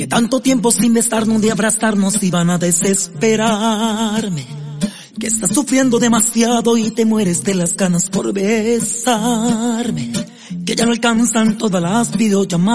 Que tanto tiempo sin besarnos, de abrazarnos iban a desesperarme. Que estás sufriendo demasiado y te mueres de las ganas por besarme. Que ya no alcanzan todas las videollamadas.